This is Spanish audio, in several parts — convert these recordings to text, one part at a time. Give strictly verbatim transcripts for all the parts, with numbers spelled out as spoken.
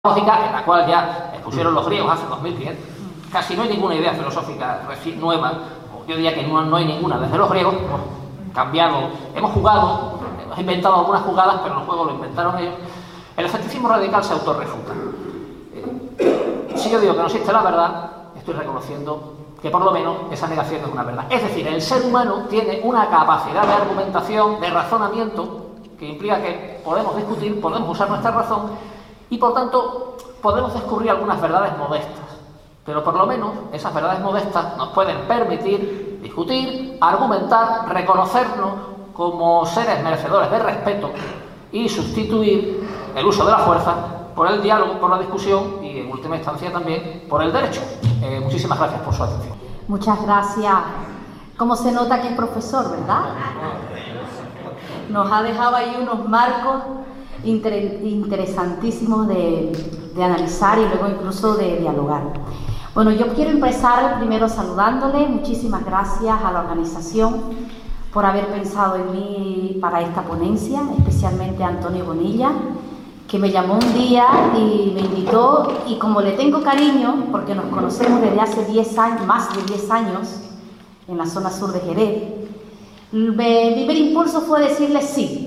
lógica en la cual ya expusieron los griegos hace dos mil quinientos. Casi no hay ninguna idea filosófica nueva, yo diría que no, no hay ninguna. Desde los griegos hemos cambiado, hemos jugado, hemos inventado algunas jugadas, pero los juegos lo inventaron ellos. El escepticismo radical se autorrefuta. Si yo digo que no existe la verdad, estoy reconociendo que por lo menos esa negación es una verdad. Es decir, el ser humano tiene una capacidad de argumentación, de razonamiento, que implica que podemos discutir, podemos usar nuestra razón y por tanto podemos descubrir algunas verdades modestas. Pero por lo menos esas verdades modestas nos pueden permitir discutir, argumentar, reconocernos como seres merecedores de respeto y sustituir el uso de la fuerza por el diálogo, por la discusión y en última instancia también por el derecho. Eh, muchísimas gracias por su atención. Muchas gracias. Como se nota que es profesor, ¿verdad? Nos ha dejado ahí unos marcos inter interesantísimos de, de analizar y luego incluso de dialogar. Bueno, yo quiero empezar primero saludándole. Muchísimas gracias a la organización por haber pensado en mí para esta ponencia, especialmente a Antonio Bonilla, que me llamó un día y me invitó, y como le tengo cariño, porque nos conocemos desde hace diez años, más de diez años, en la zona sur de Jerez, me, mi primer impulso fue decirle sí.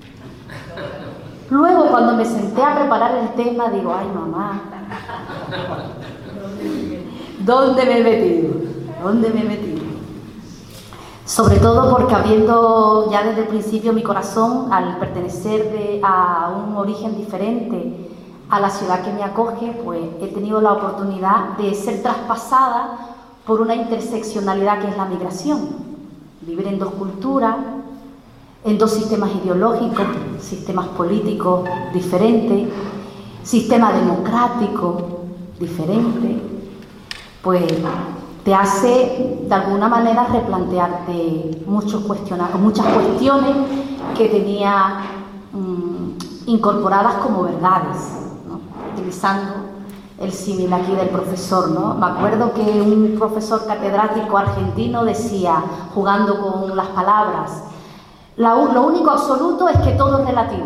Luego, cuando me senté a preparar el tema, digo, ay mamá, ¿dónde me he metido? ¿Dónde me he metido? Sobre todo porque habiendo ya desde el principio mi corazón, al pertenecer de, a un origen diferente a la ciudad que me acoge, pues he tenido la oportunidad de ser traspasada por una interseccionalidad que es la migración. Vivir en dos culturas, en dos sistemas ideológicos, sistemas políticos diferentes, sistema democrático diferente, pues te hace de alguna manera replantearte muchos muchas cuestiones que tenía mmm, incorporadas como verdades, ¿no? Utilizando el símil aquí del profesor, ¿no? Me acuerdo que un profesor catedrático argentino decía, jugando con las palabras, la, lo único absoluto es que todo es relativo.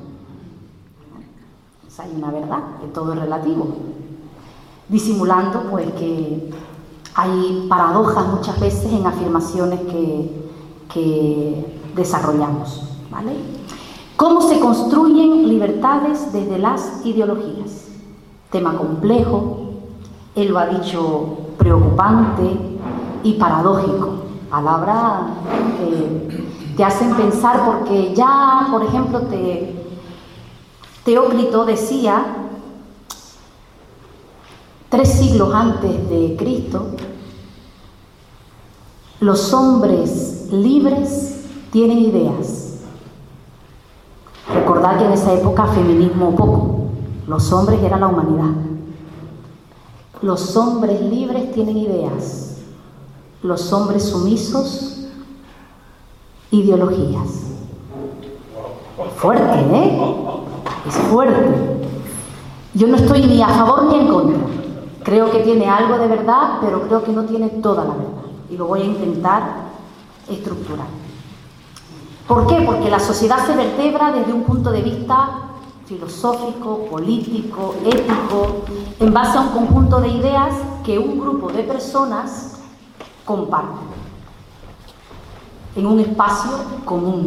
Pues hay una verdad, que todo es relativo, disimulando pues que hay paradojas muchas veces en afirmaciones que, que desarrollamos, ¿vale? ¿Cómo se construyen libertades desde las ideologías? Tema complejo, él lo ha dicho, preocupante y paradójico. Palabras que te hacen pensar, porque ya, por ejemplo, te, Teócrito decía, tres siglos antes de Cristo, los hombres libres tienen ideas. Recordad que en esa época feminismo poco, los hombres eran la humanidad. Los hombres libres tienen ideas, los hombres sumisos, ideologías. Fuerte, ¿eh? Es fuerte. Yo no estoy ni a favor ni en contra. Creo que tiene algo de verdad, pero creo que no tiene toda la verdad. Y lo voy a intentar estructurar. ¿Por qué? Porque la sociedad se vertebra desde un punto de vista filosófico, político, ético, en base a un conjunto de ideas que un grupo de personas comparten en un espacio común.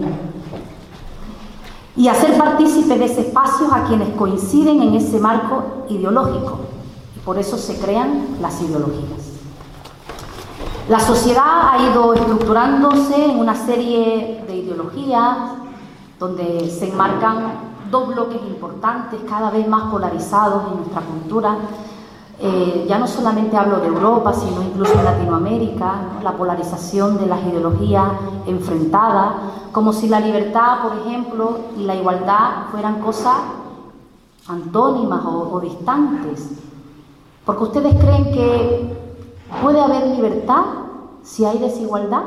Y hacer partícipe de ese espacio a quienes coinciden en ese marco ideológico. Por eso se crean las ideologías. La sociedad ha ido estructurándose en una serie de ideologías donde se enmarcan dos bloques importantes, cada vez más polarizados en nuestra cultura. Eh, ya no solamente hablo de Europa, sino incluso en Latinoamérica, ¿no? La polarización de las ideologías enfrentadas, como si la libertad, por ejemplo, y la igualdad fueran cosas antónimas o, o distantes. Porque ustedes creen que puede haber libertad si hay desigualdad.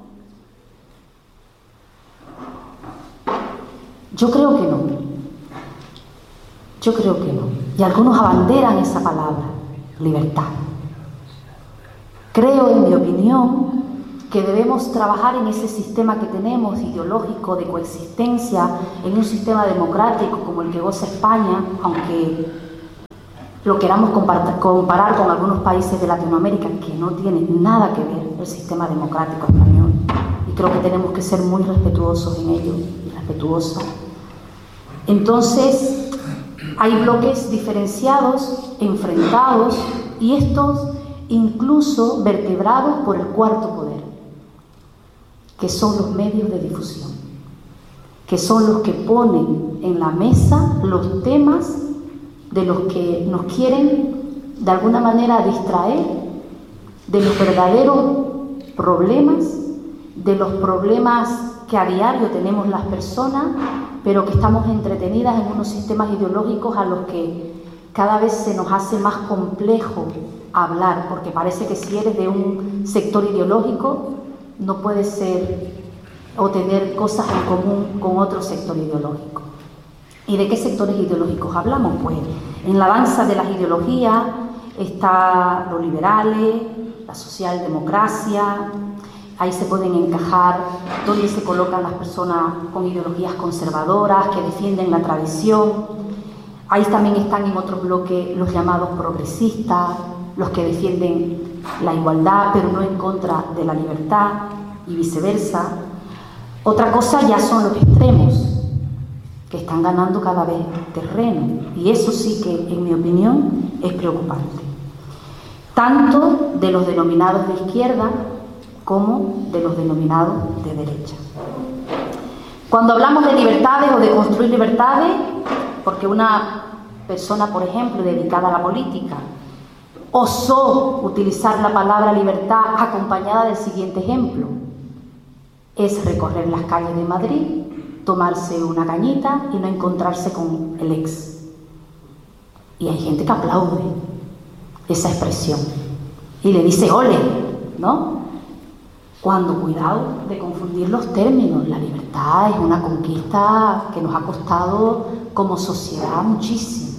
Yo creo que no. Yo creo que no. Y algunos abanderan esa palabra, libertad. Creo, en mi opinión, que debemos trabajar en ese sistema que tenemos ideológico de coexistencia, en un sistema democrático como el que goza España, aunque lo queramos comparar con algunos países de Latinoamérica, que no tienen nada que ver el sistema democrático español. Y creo que tenemos que ser muy respetuosos en ello, y respetuosas. Entonces, hay bloques diferenciados, enfrentados, y estos incluso vertebrados por el cuarto poder, que son los medios de difusión, que son los que ponen en la mesa los temas de los que nos quieren de alguna manera distraer de los verdaderos problemas, de los problemas que a diario tenemos las personas, pero que estamos entretenidas en unos sistemas ideológicos a los que cada vez se nos hace más complejo hablar, porque parece que si eres de un sector ideológico no puedes ser o tener cosas en común con otro sector ideológico. ¿Y de qué sectores ideológicos hablamos? Pues en la danza de las ideologías está los liberales, la socialdemocracia, ahí se pueden encajar donde se colocan las personas con ideologías conservadoras que defienden la tradición. Ahí también están en otros bloques los llamados progresistas, los que defienden la igualdad pero no en contra de la libertad y viceversa. Otra cosa ya son los extremos, que están ganando cada vez terreno, y eso sí que, en mi opinión, es preocupante, tanto de los denominados de izquierda como de los denominados de derecha. Cuando hablamos de libertades o de construir libertades, porque una persona, por ejemplo, dedicada a la política, osó utilizar la palabra libertad acompañada del siguiente ejemplo: es recorrer las calles de Madrid, tomarse una cañita y no encontrarse con el ex. Y hay gente que aplaude esa expresión y le dice ole, ¿no? Cuando cuidado de confundir los términos. La libertad es una conquista que nos ha costado como sociedad muchísimo.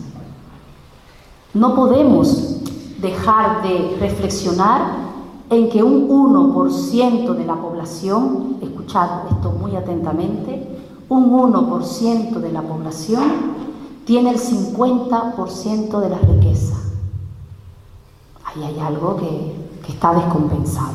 No podemos dejar de reflexionar en que un uno por ciento de la población, escuchad esto muy atentamente, un uno por ciento de la población tiene el cincuenta por ciento de la riqueza. Ahí hay algo que, que está descompensado.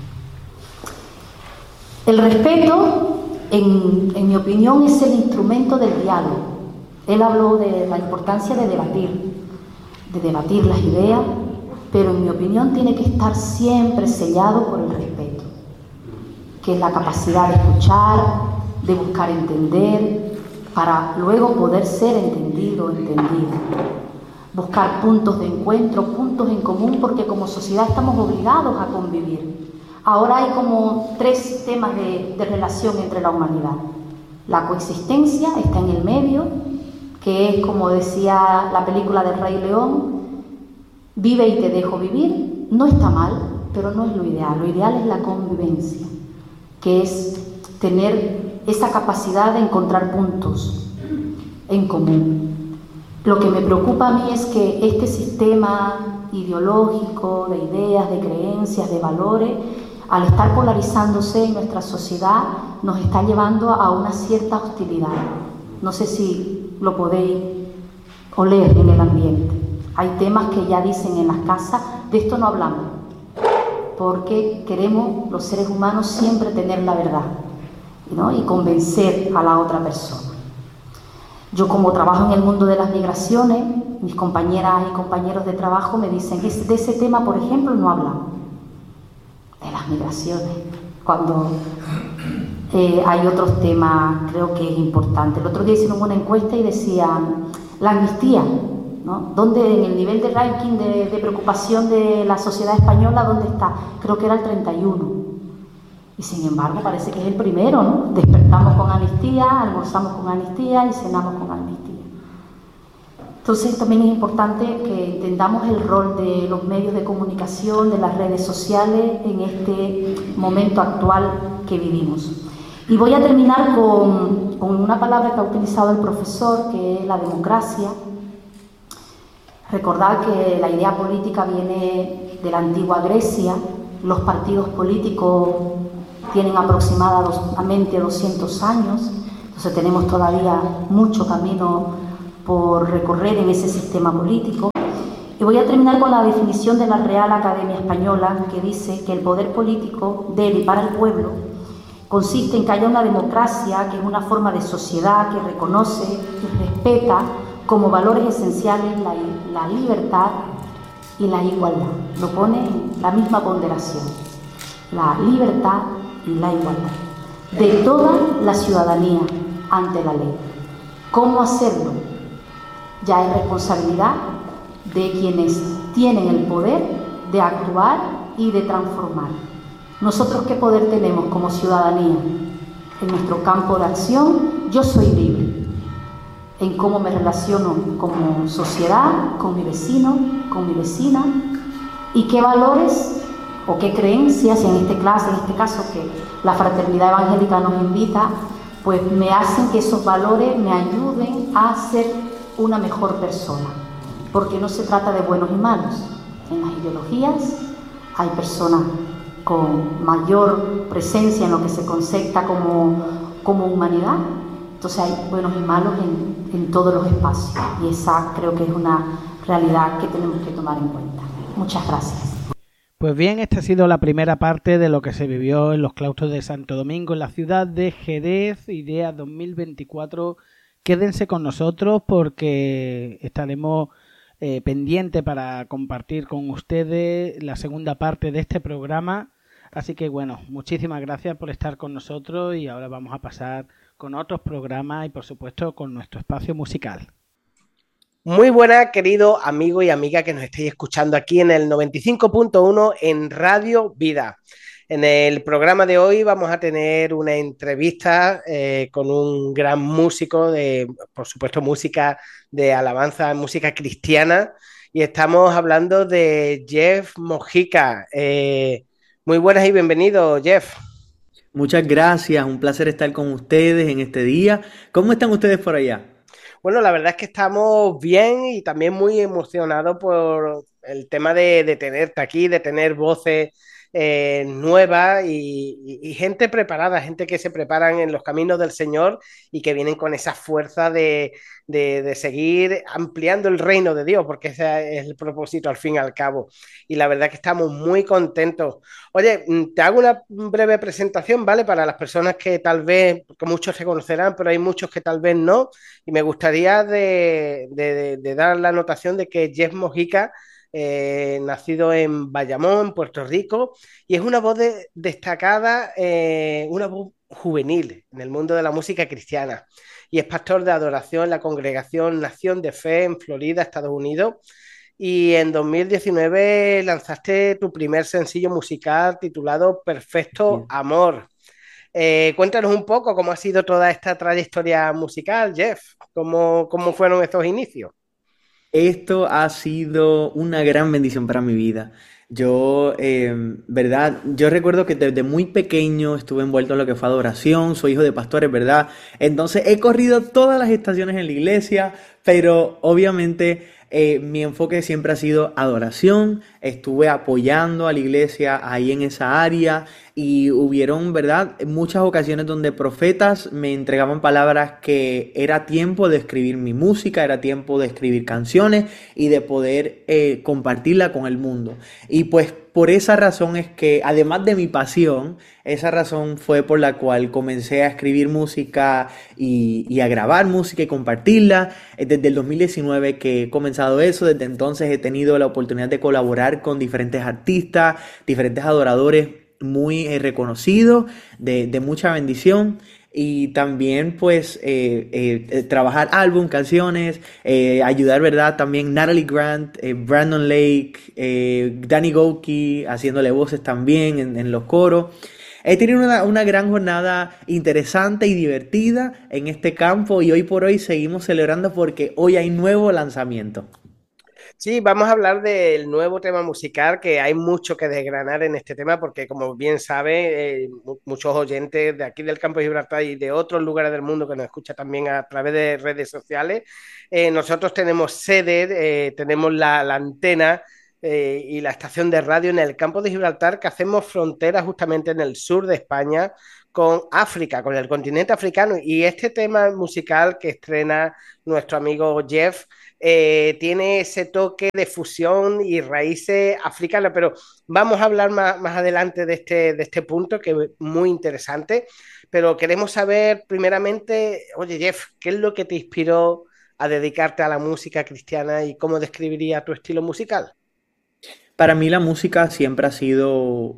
El respeto, en, en mi opinión, es el instrumento del diálogo. Él habló de la importancia de debatir, de debatir las ideas, pero en mi opinión tiene que estar siempre sellado por el respeto, que es la capacidad de escuchar, de buscar entender, para luego poder ser entendido o entendida. Buscar puntos de encuentro, puntos en común, porque como sociedad estamos obligados a convivir. Ahora hay como tres sistemas de, de relación entre la humanidad. La coexistencia está en el medio, que es como decía la película del Rey León, vive y te dejo vivir. No está mal, pero no es lo ideal. Lo ideal es la convivencia, que es tener esa capacidad de encontrar puntos en común. Lo que me preocupa a mí es que este sistema ideológico, de ideas, de creencias, de valores, al estar polarizándose en nuestra sociedad, nos está llevando a una cierta hostilidad. No sé si lo podéis oler en el ambiente. Hay temas que ya dicen en las casas, de esto no hablamos, porque queremos los seres humanos siempre tener la verdad, ¿no? Y convencer a la otra persona. Yo, como trabajo en el mundo de las migraciones, mis compañeras y compañeros de trabajo me dicen que de ese tema, por ejemplo, no hablamos, de las migraciones, cuando eh, hay otros temas, creo que es importante. El otro día hicieron una encuesta y decían la amnistía, ¿no? ¿Dónde, en el nivel de ranking de, de preocupación de la sociedad española, dónde está? Creo que era el treinta y uno. Y sin embargo parece que es el primero, ¿no? Despertamos con amnistía, almorzamos con amnistía y cenamos con amnistía. Entonces también es importante que entendamos el rol de los medios de comunicación, de las redes sociales en este momento actual que vivimos. Y voy a terminar con, con una palabra que ha utilizado el profesor, que es la democracia. Recordad que la idea política viene de la antigua Grecia. Los partidos políticos tienen aproximadamente doscientos años, entonces tenemos todavía mucho camino por recorrer en ese sistema político. Y voy a terminar con la definición de la Real Academia Española, que dice que el poder político de y para el pueblo consiste en que haya una democracia, que es una forma de sociedad que reconoce y respeta como valores esenciales la, la libertad y la igualdad. Lo pone en la misma ponderación, la libertad y la igualdad de toda la ciudadanía ante la ley. ¿Cómo hacerlo? Ya es responsabilidad de quienes tienen el poder de actuar y de transformar. ¿Nosotros qué poder tenemos como ciudadanía? En nuestro campo de acción, yo soy libre en cómo me relaciono como sociedad, con mi vecino, con mi vecina, y qué valores o qué creencias, en este, clase, en este caso que la fraternidad evangélica nos invita, pues me hacen que esos valores me ayuden a ser una mejor persona. Porque no se trata de buenos y malos. En las ideologías hay personas con mayor presencia en lo que se concepta como, como humanidad. Entonces hay buenos y malos en, en todos los espacios. Y esa creo que es una realidad que tenemos que tomar en cuenta. Muchas gracias. Pues bien, esta ha sido la primera parte de lo que se vivió en los claustros de Santo Domingo, en la ciudad de Jerez, IDEA dos mil veinticuatro. Quédense con nosotros porque estaremos Eh, pendiente para compartir con ustedes la segunda parte de este programa. Así que bueno, muchísimas gracias por estar con nosotros y ahora vamos a pasar con otros programas y por supuesto con nuestro espacio musical. Muy buena, querido amigo y amiga que nos estéis escuchando aquí en el noventa y cinco punto uno en Radio Vida. En el programa de hoy vamos a tener una entrevista eh, con un gran músico de, por supuesto, música de alabanza, música cristiana, y estamos hablando de Jeff Mojica. Eh, muy buenas y bienvenido, Jeff. Muchas gracias, un placer estar con ustedes en este día. ¿Cómo están ustedes por allá? Bueno, la verdad es que estamos bien y también muy emocionados por el tema de, de tenerte aquí, de tener voces Eh, nueva y, y, y gente preparada, gente que se preparan en los caminos del Señor y que vienen con esa fuerza de, de, de seguir ampliando el reino de Dios, porque ese es el propósito al fin y al cabo. Y la verdad que estamos muy contentos. Oye, te hago una breve presentación, ¿vale? Para las personas que tal vez, porque muchos se conocerán, pero hay muchos que tal vez no. Y me gustaría de, de, de, de dar la anotación de que Jeff Mojica Eh, nacido en Bayamón, Puerto Rico, y es una voz de, destacada, eh, una voz juvenil en el mundo de la música cristiana, y es pastor de adoración en la congregación Nación de Fe en Florida, Estados Unidos, y en dos mil diecinueve lanzaste tu primer sencillo musical titulado Perfecto Amor. Eh, cuéntanos un poco cómo ha sido toda esta trayectoria musical, Jeff, cómo, cómo fueron estos inicios. Esto ha sido una gran bendición para mi vida. Yo, eh, ¿verdad? Yo recuerdo que desde muy pequeño estuve envuelto en lo que fue adoración, soy hijo de pastores, ¿verdad? Entonces he corrido todas las estaciones en la iglesia, pero obviamente eh, mi enfoque siempre ha sido adoración. Estuve apoyando a la iglesia ahí en esa área y hubieron, ¿verdad?, muchas ocasiones donde profetas me entregaban palabras que era tiempo de escribir mi música, era tiempo de escribir canciones y de poder eh, compartirla con el mundo. Y pues por esa razón es que, además de mi pasión, esa razón fue por la cual comencé a escribir música y, y a grabar música y compartirla. Desde el dos mil diecinueve que he comenzado eso, desde entonces he tenido la oportunidad de colaborar con diferentes artistas, diferentes adoradores muy eh, reconocidos, de, de mucha bendición. Y también pues eh, eh, trabajar álbum, canciones, eh, ayudar, ¿verdad? También Natalie Grant, eh, Brandon Lake, eh, Danny Gokey haciéndole voces también en, en los coros. He tenido una, una gran jornada interesante y divertida en este campo y hoy por hoy seguimos celebrando porque hoy hay nuevo lanzamiento. Sí, vamos a hablar del nuevo tema musical, que hay mucho que desgranar en este tema, porque como bien sabe, eh, muchos oyentes de aquí del Campo de Gibraltar y de otros lugares del mundo que nos escuchan también a través de redes sociales, eh, nosotros tenemos sede, eh, tenemos la, la antena eh, y la estación de radio en el Campo de Gibraltar, que hacemos frontera justamente en el sur de España con África, con el continente africano. Y este tema musical que estrena nuestro amigo Jeff eh, tiene ese toque de fusión y raíces africanas, pero vamos a hablar más, más adelante de este, de este punto que es muy interesante, pero queremos saber primeramente, oye Jeff, ¿qué es lo que te inspiró a dedicarte a la música cristiana y cómo describiría tu estilo musical? Para mí la música siempre ha sido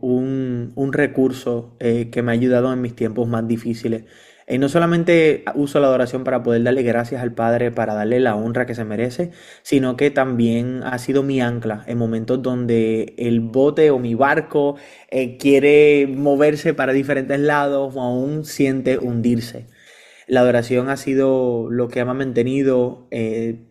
un, un recurso eh, que me ha ayudado en mis tiempos más difíciles. Eh, no solamente uso la adoración para poder darle gracias al Padre, para darle la honra que se merece, sino que también ha sido mi ancla en momentos donde el bote o mi barco eh, quiere moverse para diferentes lados o aún siente hundirse. La adoración ha sido lo que me ha mantenido eh,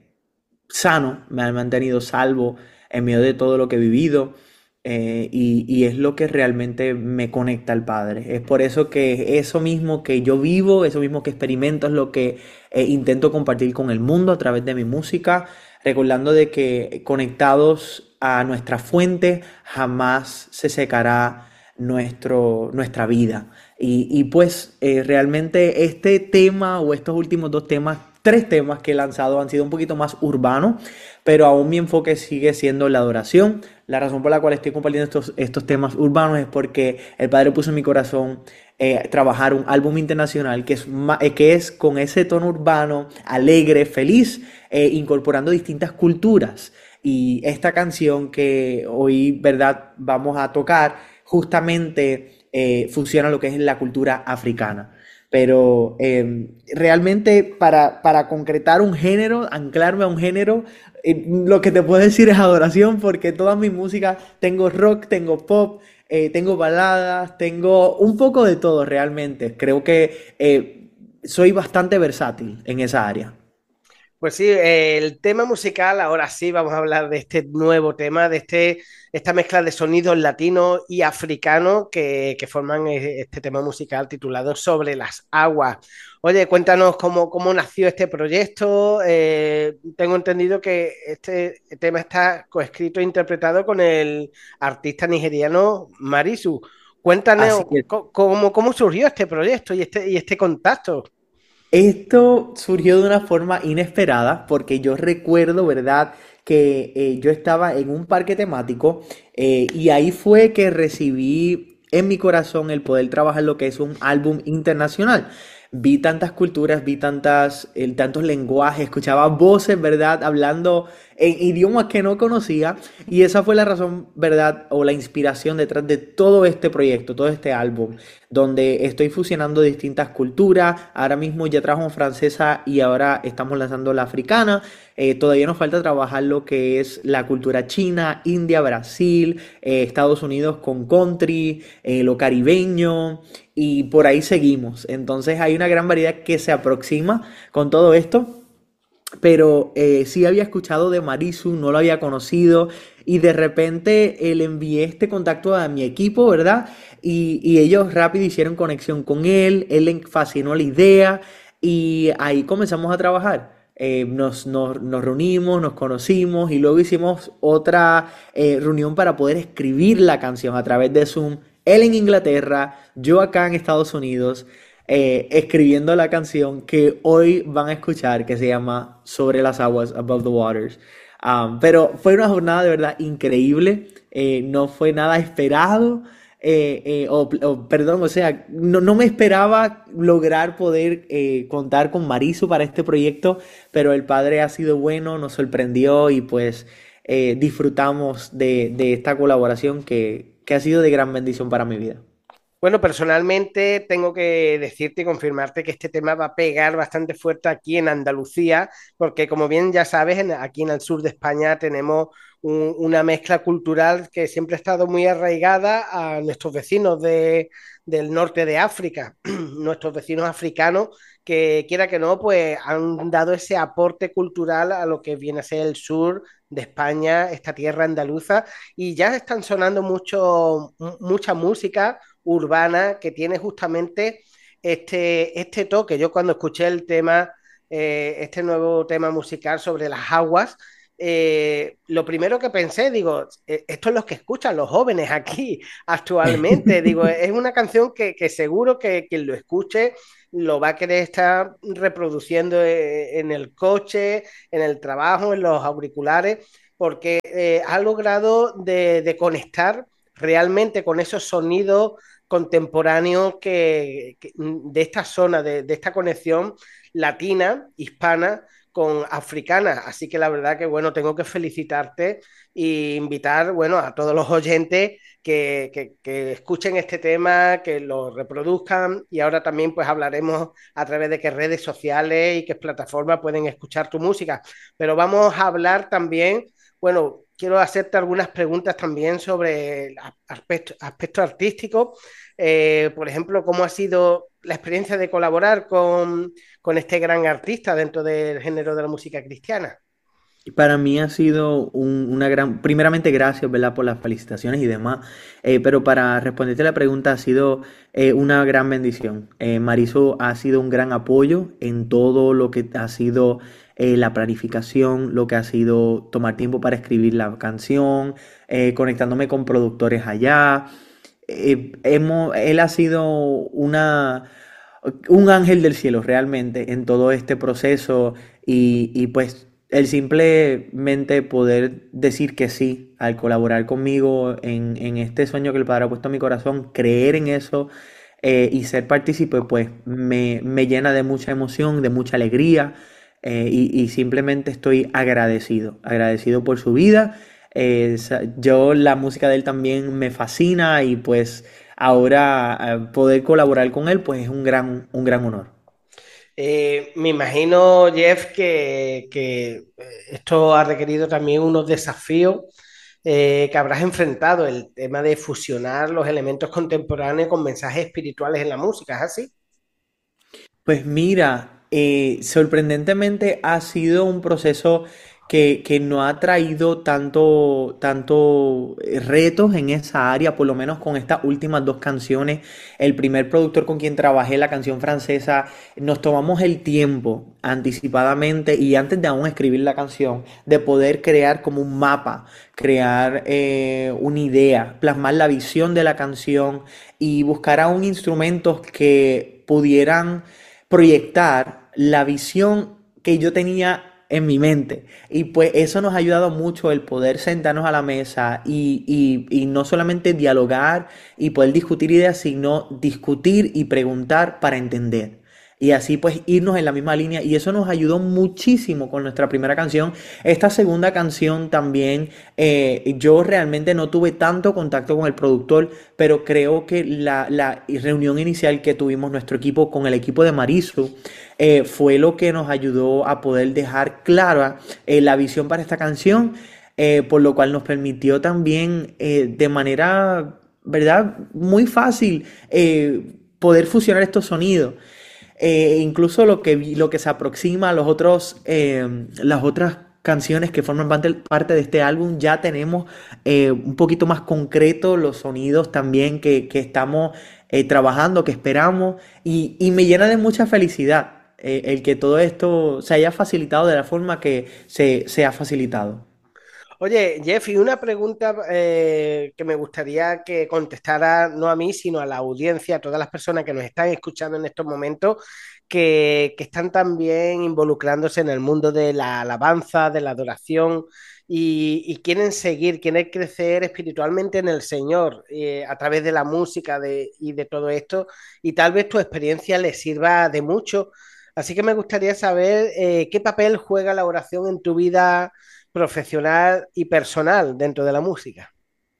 sano, me ha mantenido salvo en medio de todo lo que he vivido eh, y, y es lo que realmente me conecta al Padre. Es por eso que eso mismo que yo vivo, eso mismo que experimento es lo que eh, intento compartir con el mundo a través de mi música, recordando de que conectados a nuestra fuente jamás se secará nuestro, nuestra vida. Y, y pues eh, realmente este tema o estos últimos dos temas, tres temas que he lanzado han sido un poquito más urbanos, pero aún mi enfoque sigue siendo la adoración. La razón por la cual estoy compartiendo estos, estos temas urbanos es porque el Padre puso en mi corazón eh, trabajar un álbum internacional que es, eh, que es con ese tono urbano, alegre, feliz, eh, incorporando distintas culturas. Y esta canción que hoy, ¿verdad?, vamos a tocar, justamente eh, fusiona lo que es la cultura africana. Pero eh, realmente para, para concretar un género, anclarme a un género, eh, lo que te puedo decir es adoración, porque toda mi música, tengo rock, tengo pop, eh, tengo baladas, tengo un poco de todo realmente. Creo que eh, soy bastante versátil en esa área. Pues sí, eh, el tema musical, ahora sí vamos a hablar de este nuevo tema, de este, esta mezcla de sonidos latinos y africanos que, que forman eh, este tema musical titulado Sobre las aguas. Oye, cuéntanos cómo, cómo nació este proyecto. Eh, tengo entendido que este tema está coescrito e interpretado con el artista nigeriano Marisu. Cuéntanos Así que co- cómo, cómo surgió este proyecto y este, y este contacto. esto surgió de una forma inesperada porque yo recuerdo, ¿verdad?, que eh, yo estaba en un parque temático eh, y ahí fue que recibí en mi corazón el poder trabajar lo que es un álbum internacional. Vi tantas culturas, vi tantas, el, tantos lenguajes, escuchaba voces, ¿verdad?, hablando en idiomas que no conocía y esa fue la razón, ¿verdad?, o la inspiración detrás de todo este proyecto, todo este álbum, donde estoy fusionando distintas culturas. Ahora mismo ya trabajo en francesa y ahora estamos lanzando la africana. Eh, todavía nos falta trabajar lo que es la cultura china, India, Brasil, eh, Estados Unidos con country, eh, lo caribeño y por ahí seguimos. Entonces hay una gran variedad que se aproxima con todo esto. Pero eh, sí había escuchado de Marisu, no lo había conocido y de repente eh, le envié este contacto a mi equipo, ¿verdad? Y, y ellos rápido hicieron conexión con él, él le fascinó la idea y ahí comenzamos a trabajar. Eh, nos, nos, nos reunimos, nos conocimos y luego hicimos otra eh, reunión para poder escribir la canción a través de Zoom. Él en Inglaterra, yo acá en Estados Unidos eh, escribiendo la canción que hoy van a escuchar, que se llama Sobre las aguas, Above the Waters. Um, pero fue una jornada de verdad increíble, eh, no fue nada esperado, eh, eh, o, o, perdón, o sea, no, no me esperaba lograr poder eh, contar con Marisu para este proyecto, pero el Padre ha sido bueno, nos sorprendió y pues eh, disfrutamos de, de esta colaboración que, que ha sido de gran bendición para mi vida. Bueno, personalmente tengo que decirte y confirmarte que este tema va a pegar bastante fuerte aquí en Andalucía, porque como bien ya sabes, en- aquí en el sur de España tenemos un- una mezcla cultural que siempre ha estado muy arraigada a nuestros vecinos de- del norte de África, nuestros vecinos africanos, que quiera que no, pues han dado ese aporte cultural a lo que viene a ser el sur de España, esta tierra andaluza, y ya están sonando mucho, mu- mucha música urbana que tiene justamente este, este toque. Yo cuando escuché el tema, eh, este nuevo tema musical sobre las aguas, eh, lo primero que pensé, digo, eh, esto es lo que escuchan los jóvenes aquí actualmente. Digo, es una canción que, que seguro que quien lo escuche lo va a querer estar reproduciendo eh, en el coche, en el trabajo, en los auriculares, porque eh, ha logrado de, de conectar realmente con esos sonidos contemporáneos que, que de esta zona, de, de, esta conexión latina, hispana, con africana. Así que la verdad que, bueno, tengo que felicitarte e invitar, bueno, a todos los oyentes que, que, que escuchen este tema, que lo reproduzcan y ahora también pues hablaremos a través de qué redes sociales y qué plataformas pueden escuchar tu música. Pero vamos a hablar también, bueno, quiero hacerte algunas preguntas también sobre aspectos aspecto artísticos. Eh, por ejemplo, ¿cómo ha sido la experiencia de colaborar con, con este gran artista dentro del género de la música cristiana? Para mí ha sido un- una gran, primeramente gracias, ¿verdad? Por las felicitaciones y demás. Eh, pero para responderte la pregunta ha sido eh, una gran bendición. Eh, Mariso ha sido un gran apoyo en todo lo que ha sido eh, la planificación, lo que ha sido tomar tiempo para escribir la canción, eh, conectándome con productores allá. Eh, hemos, él ha sido una, un ángel del cielo realmente en todo este proceso y, y pues el simplemente poder decir que sí al colaborar conmigo en, en este sueño que el Padre ha puesto en mi corazón, creer en eso eh, y ser partícipe, pues me, me llena de mucha emoción, de mucha alegría eh, y, y simplemente estoy agradecido, agradecido por su vida. Eh, sa- yo la música de él también me fascina y pues ahora eh, poder colaborar con él pues es un gran, un gran honor. Eh, me imagino, Jeff, que, que, eh, esto ha requerido también unos desafíos eh, que habrás enfrentado, el tema de fusionar los elementos contemporáneos con mensajes espirituales en la música, ¿es así? Pues mira, eh, sorprendentemente ha sido un proceso que, que no ha traído tanto, tanto eh, retos en esa área, por lo menos con estas últimas dos canciones. El primer productor con quien trabajé la canción francesa, nos tomamos el tiempo anticipadamente y antes de aún escribir la canción, de poder crear como un mapa, crear eh, una idea, plasmar la visión de la canción y buscar aún instrumentos que pudieran proyectar la visión que yo tenía en mi mente. Y pues eso nos ha ayudado mucho el poder sentarnos a la mesa y, y, y no solamente dialogar y poder discutir ideas, sino discutir y preguntar para entender. Y así pues irnos en la misma línea y eso nos ayudó muchísimo con nuestra primera canción. Esta segunda canción también, eh, yo realmente no tuve tanto contacto con el productor, pero creo que la, la reunión inicial que tuvimos nuestro equipo con el equipo de Marisu eh, fue lo que nos ayudó a poder dejar clara eh, la visión para esta canción, eh, por lo cual nos permitió también eh, de manera, ¿verdad? Muy fácil eh, poder fusionar estos sonidos. Eh, incluso lo que, vi- lo que se aproxima a los otros, eh, las otras canciones que forman parte, parte de este álbum, ya tenemos eh, un poquito más concreto los sonidos también que, que estamos eh, trabajando, que esperamos, y, y me llena de mucha felicidad eh, el que todo esto se haya facilitado de la forma que se, se ha facilitado. Oye, Jeffy, una pregunta eh, que me gustaría que contestara no a mí, sino a la audiencia, a todas las personas que nos están escuchando en estos momentos, que, que están también involucrándose en el mundo de la alabanza, de la adoración y, y quieren seguir, quieren crecer espiritualmente en el Señor eh, a través de la música de- y de todo esto, y tal vez tu experiencia les sirva de mucho. Así que me gustaría saber eh, qué papel juega la oración en tu vida profesional y personal dentro de la música.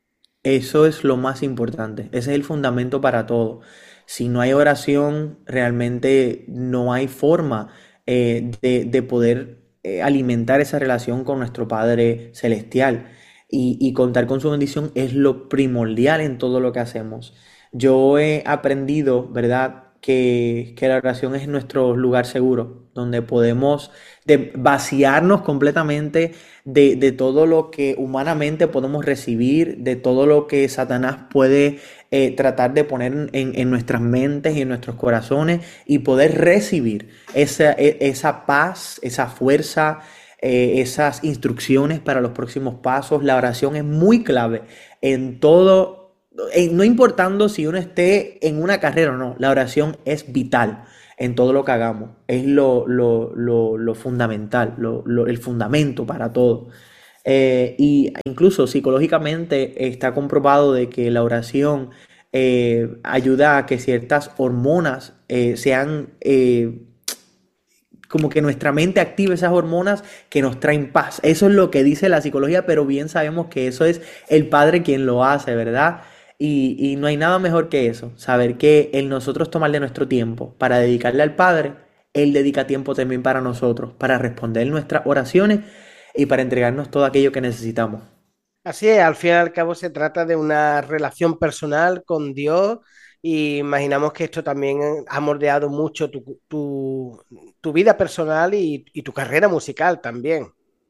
Eso es lo más importante, ese es el fundamento para todo. Si no hay oración, realmente no hay forma eh, de, de poder eh, alimentar esa relación con nuestro Padre Celestial. Y, y contar con su bendición es lo primordial en todo lo que hacemos. Yo he aprendido, ¿verdad?, que, que la oración es nuestro lugar seguro, donde podemos de vaciarnos completamente de, de todo lo que humanamente podemos recibir, de todo lo que Satanás puede eh, tratar de poner en, en nuestras mentes y en nuestros corazones y poder recibir esa, e- esa paz, esa fuerza, eh, esas instrucciones para los próximos pasos. La oración es muy clave en todo, en- no importando si uno esté en una carrera o no, la oración es vital en todo lo que hagamos. Es lo, lo, lo, lo fundamental, lo- lo- el fundamento para todo. Eh, y incluso psicológicamente está comprobado de que la oración eh, ayuda a que ciertas hormonas eh, sean eh, como que nuestra mente active esas hormonas que nos traen paz. Eso es lo que dice la psicología, pero bien sabemos que eso es el Padre quien lo hace, ¿verdad? Y, y no hay nada mejor que eso, saber que el nosotros tomarle nuestro tiempo para dedicarle al Padre, Él dedica tiempo también para nosotros, para responder nuestras oraciones y para entregarnos todo aquello que necesitamos. Así es, al fin y al cabo se trata de una relación personal con Dios y imaginamos que esto también ha moldeado mucho tu, tu- tu vida personal y, y tu carrera musical también.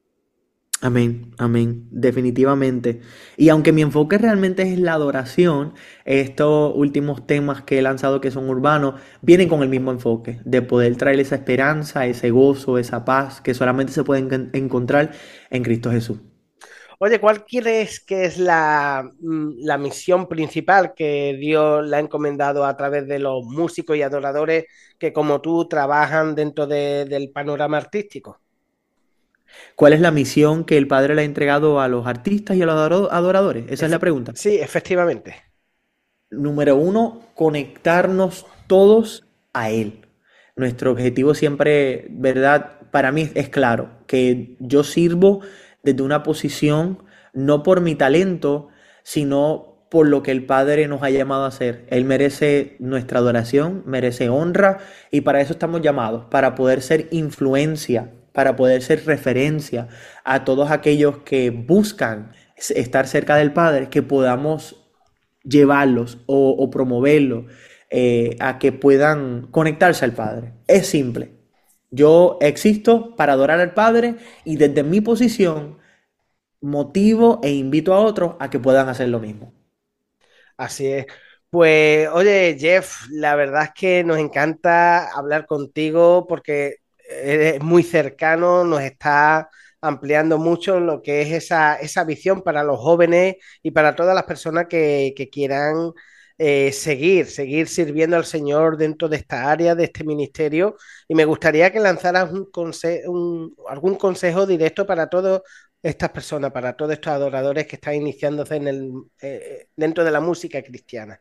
Amén, amén, definitivamente. Y aunque mi enfoque realmente es la adoración, estos últimos temas que he lanzado que son urbanos, vienen con el mismo enfoque, de poder traer esa esperanza, ese gozo, esa paz que solamente se puede en- encontrar en Cristo Jesús. Oye, ¿cuál crees que es la, mm, la misión principal que Dios le ha encomendado a través de los músicos y adoradores que como tú trabajan dentro de- del panorama artístico? ¿Cuál es la misión que el Padre le ha entregado a los artistas y a los adoro- adoradores? Esa es la Efe- pregunta. sí, efectivamente. Número uno, conectarnos todos a Él. Nuestro objetivo siempre, ¿verdad? Para mí es claro, que yo sirvo desde una posición no por mi talento, sino por lo que el Padre nos ha llamado a hacer. Él merece nuestra adoración, merece honra y para eso estamos llamados, para poder ser influencia, para poder ser referencia a todos aquellos que buscan estar cerca del Padre, que podamos llevarlos o, o promoverlos eh, a que puedan conectarse al Padre. Es simple. Yo existo para adorar al Padre y desde mi posición motivo e invito a otros a que puedan hacer lo mismo. Así es. Pues, oye, Jeff, la verdad es que nos encanta hablar contigo porque eres muy cercano, nos está ampliando mucho lo que es esa, esa visión para los jóvenes y para todas las personas que, que quieran eh, seguir, seguir sirviendo al Señor dentro de esta área, de este ministerio. Y me gustaría que lanzaras un conse- un- algún consejo directo para todos estas personas, para todos estos adoradores que están iniciándose en el, eh, dentro de la música cristiana.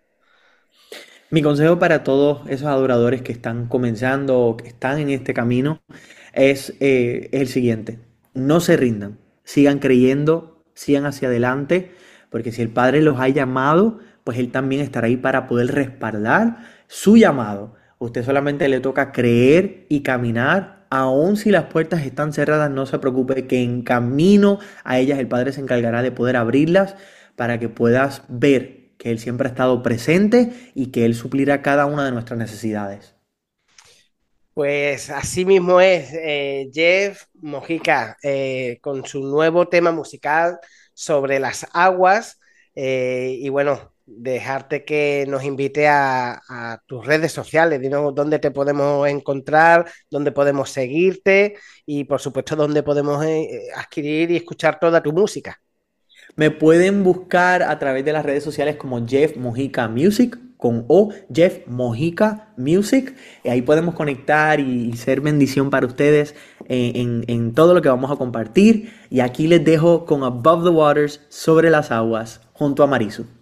Mi consejo para todos esos adoradores que están comenzando o que están en este camino es, eh, es el siguiente. No se rindan, sigan creyendo, sigan hacia adelante, porque si el Padre los ha llamado, pues Él también estará ahí para poder respaldar su llamado. Usted solamente le toca creer y caminar, aun si las puertas están cerradas, no se preocupe, que en camino a ellas el Padre se encargará de poder abrirlas para que puedas ver que Él siempre ha estado presente y que Él suplirá cada una de nuestras necesidades. Pues así mismo es eh, Jeff Mojica eh, con su nuevo tema musical sobre las aguas eh, y bueno, dejarte que nos invite a, a tus redes sociales, dinos dónde te podemos encontrar, dónde podemos seguirte y por supuesto dónde podemos eh, adquirir y escuchar toda tu música. Me pueden buscar a través de las redes sociales como Jeff Mojica Music, con O, Jeff Mojica Music. Y ahí podemos conectar y ser bendición para ustedes en, en, en todo lo que vamos a compartir. Y aquí les dejo con Above the Waters, sobre las aguas, junto a Marisu.